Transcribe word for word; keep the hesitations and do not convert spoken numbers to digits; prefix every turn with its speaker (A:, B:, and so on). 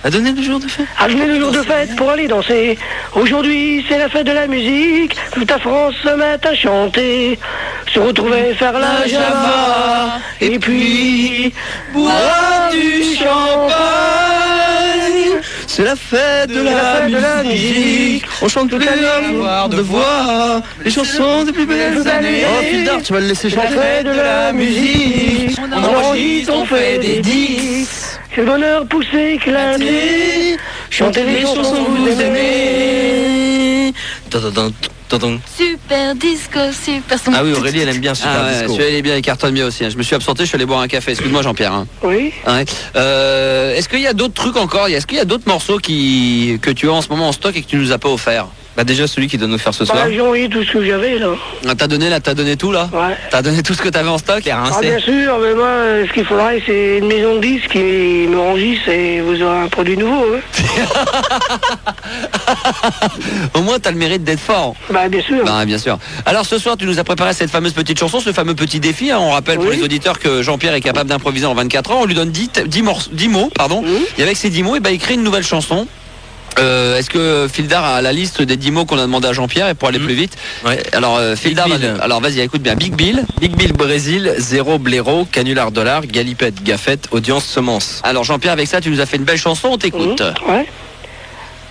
A: À donner le jour de fête.
B: À donner le jour de fête pour aller danser. Aujourd'hui, c'est la fête de la musique. Toute la France se met à chanter. Se retrouver, faire la java. Et puis, boire du champagne.
A: C'est la fête de,
B: C'est
A: la,
B: la fête de la
A: musique.
B: musique.
A: On chante
B: Toute
A: les
B: la nuit.
A: devoirs de voix. Les chansons des plus belles
B: Toute la
A: années.
B: nuit.
A: Oh, Fildar, tu vas le laisser
B: C'est la
A: chanter.
B: fête de la musique. On enregistre, on fait des disques. C'est le bonheur poussé, éclaté. Chantez les chansons que vous aimez.
A: Tadadun, tadadun.
C: Super disco, super son.
A: Ah oui, Aurélie, elle aime bien Super
D: Ah ouais,
A: Disco.
D: celui-là il est bien, il cartonne bien aussi. hein. Je me suis absenté, je suis allé boire un café. Excuse-moi Jean-Pierre. hein.
B: Oui.
D: Ouais. Euh, Est-ce qu'il y a d'autres trucs encore Est-ce qu'il y a d'autres morceaux qui, que tu as en ce moment en stock et que tu nous as pas offert?
A: Bah déjà celui qui doit nous faire ce soir.
B: Bah, j'ai envoyé tout ce que j'avais là.
D: Ah, T'as donné là, t'as donné tout là
B: Ouais.
D: T'as donné tout ce que t'avais en stock
B: Ah bien sûr, mais moi, euh, ce qu'il faudrait, c'est une maison de disques qui me enregistre et vous aurez un produit nouveau. Hein.
D: Au moins t'as le mérite d'être fort.
B: Bah bien sûr.
D: Bah, bien sûr. Alors ce soir tu nous as préparé cette fameuse petite chanson, ce fameux petit défi. hein. On rappelle pour
B: Oui.
D: les auditeurs que Jean-Pierre est capable d'improviser en vingt-quatre heures. On lui donne dix, dix, morce- dix mots, pardon.
B: Oui.
D: Et avec ces dix mots, eh ben, il crée une nouvelle chanson. Euh, Est-ce que Fildar a la liste des dix mots qu'on a demandé à Jean-Pierre et pour aller
A: Mhm.
D: plus vite?
A: Ouais.
D: Alors euh, Fildar,
A: Bill.
D: va- alors vas-y, écoute bien. Big Bill.
A: Big Bill Brésil, zéro blaireau, canular dollar, galipette, gaffette, audience, semence.
D: Alors Jean-Pierre, avec ça, tu nous as fait une belle chanson. On t'écoute.
B: Mmh. Ouais.